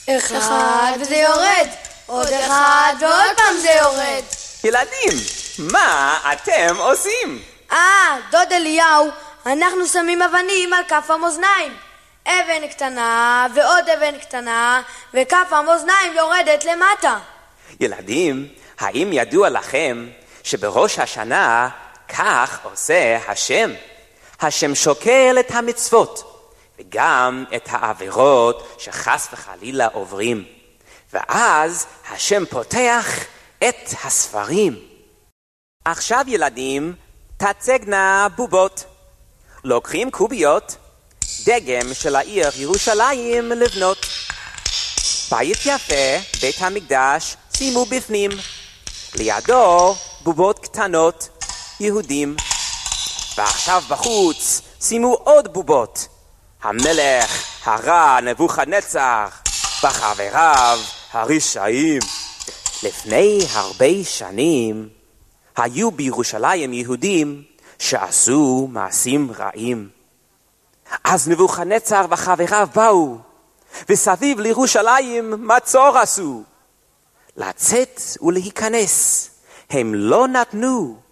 אחד וזה יורד, עוד אחד ועוד פעם זה יורד. ילדים, מה אתם עושים? דוד אליהו, אנחנו שמים אבנים על כף המאזניים. אבן קטנה ועוד אבן קטנה, וכף המאזניים יורדת למטה. ילדים, האם ידוע לכם שבראש השנה כך עושה השם? השם שוקל את המצוות וגם את העבירות שחס וחלילה עוברים, ואז השם פותח את הספרים. עכשיו ילדים, תצגנה בובות. לוקחים קוביות, דגם של העיר ירושלים לבנות. בית יפה, בית המקדש, שימו בפנים. לידו בובות קטנות, יהודים. ועכשיו בחוץ שימו עוד בובות. המלך הרע נבוכדנצר וחבריו הרשעים. לפני הרבה שנים היו בירושלים יהודים שעשו מעשים רעים. אז נבוכדנצר וחבריו באו, וסביב לירושלים מצור עשו. לצאת ולהיכנס הם לא נתנו.